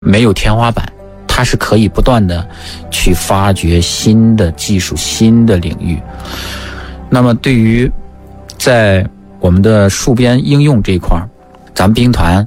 没有天花板，它是可以不断的去发掘新的技术、新的领域。那么对于在我们的戍边应用这一块，咱们兵团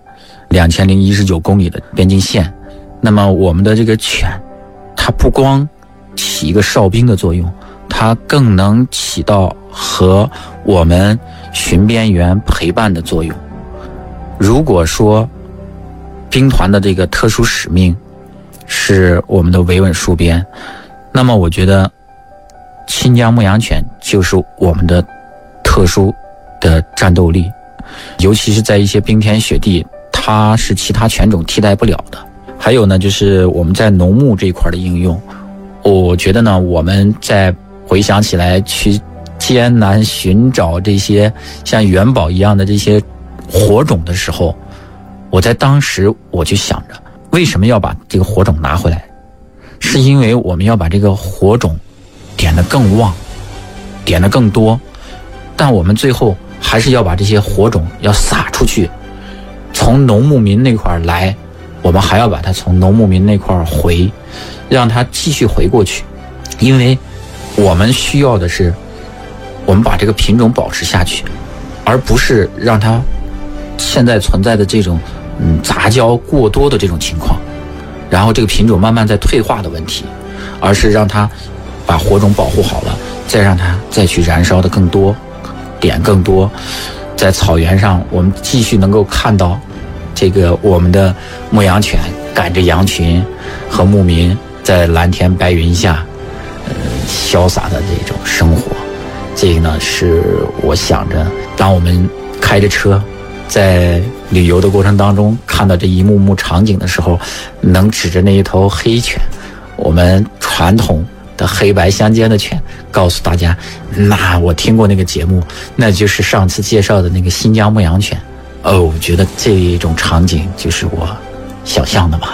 2019公里的边境线，那么我们的这个犬，它不光起一个哨兵的作用，它更能起到和我们巡边员陪伴的作用。如果说兵团的这个特殊使命是我们的维稳戍边，那么我觉得新疆牧羊犬就是我们的特殊的战斗力，尤其是在一些冰天雪地，它是其他犬种替代不了的。还有呢，就是我们在农牧这一块的应用，我觉得呢，我们在回想起来去艰难寻找这些像元宝一样的这些火种的时候，我在当时我就想着，为什么要把这个火种拿回来？是因为我们要把这个火种点得更旺，点得更多，但我们最后还是要把这些火种要撒出去，从农牧民那块来，我们还要把它从农牧民那块回，让它继续回过去。因为我们需要的是我们把这个品种保持下去，而不是让它现在存在的这种杂交过多的这种情况，然后这个品种慢慢在退化的问题，而是让它把火种保护好了，再让它再去燃烧的更多，点更多。在草原上我们继续能够看到这个我们的牧羊犬赶着羊群和牧民在蓝天白云下潇洒的这种生活。这个呢，是我想着当我们开着车在旅游的过程当中看到这一幕幕场景的时候，能指着那一头黑犬，我们传统的黑白相间的犬，告诉大家，那我听过那个节目，那就是上次介绍的那个新疆牧羊犬。我觉得这一种场景就是我想象的嘛。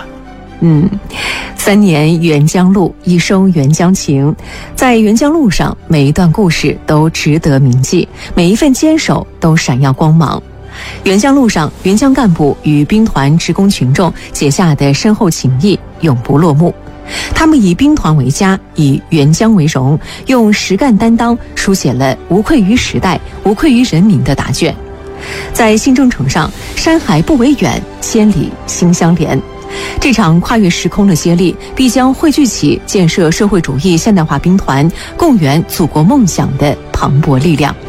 3年沅江路，一生沅江情。在沅江路上，每一段故事都值得铭记，每一份坚守都闪耀光芒。沅江路上，沅江干部与兵团职工群众结下的深厚情谊永不落幕。他们以兵团为家，以沅江为荣，用实干担当书写了无愧于时代、无愧于人民的答卷。在新征程上，山海不为远，千里心相连。这场跨越时空的接力，必将汇聚起建设社会主义现代化兵团、共圆祖国梦想的磅礴力量。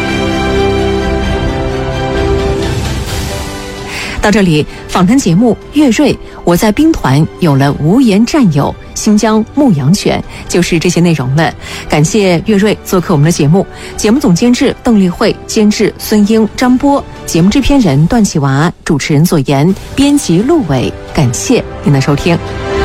到这里，访谈节目岳瑞，我在兵团有了无言战友，新疆牧羊犬，就是这些内容了。感谢岳瑞做客我们的节目，节目总监制邓丽慧，监制孙英、张波，节目制片人段启娃，主持人左岩，编辑陆伟。感谢您的收听。